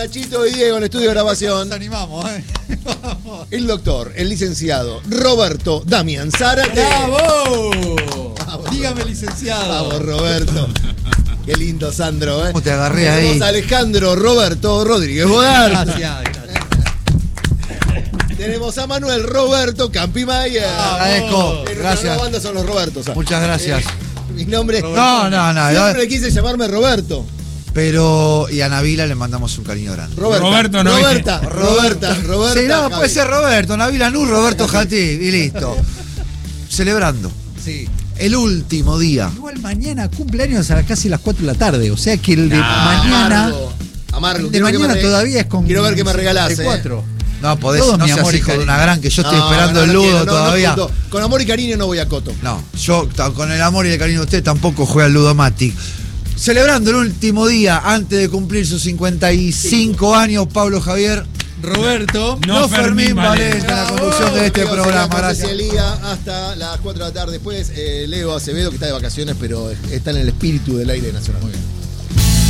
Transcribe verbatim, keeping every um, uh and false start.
Nachito y Diego en el estudio de grabación. Nos animamos, ¿eh? Vamos. El doctor, el licenciado Roberto Damián Zárate. ¡Bravo! Dígame, licenciado. Vamos, Roberto. Qué lindo, Sandro, ¿eh? ¿Cómo te agarré ahí? Tenemos a Alejandro Roberto Rodríguez Bodar. Gracias, gracias. Tenemos a Manuel Roberto Campimaya. Agradezco, En gracias. nuestra banda son los Robertos. ¿sabes? Muchas gracias. Eh, mi nombre es... No, no, no. Siempre quise llamarme Roberto. Pero, y a Navila le mandamos un cariño grande. Roberta, Roberto, no Roberta, Roberta, Roberta. Sí, no, Javi. puede ser Roberto, Navila Nur, Roberto Jatí, y listo. Celebrando Sí. el último día. Igual mañana cumpleaños a casi las cuatro de la tarde. O sea que el de Ah, mañana. Amargo, amargo. El de Quiero que me mañana re- todavía es con. Quiero ver qué me regalás, eh. cuatro. No, podés, Todo no mi seas amor y hijo de cariño. una gran que yo estoy No, esperando no, el no ludo quiero, no, no todavía. junto. Con amor y cariño no voy a Coto. No, yo ta- con el amor y el cariño de usted tampoco juega al Ludomatic. Celebrando el último día antes de cumplir sus cincuenta y cinco años, Pablo Javier. Roberto. No, Fermín Valente en la conducción de este Diego programa. Serrano, Gracias. Cecilia, hasta las cuatro de la tarde. Después, eh, Leo Acevedo, que está de vacaciones, pero está en el espíritu del aire nacional. Muy bien.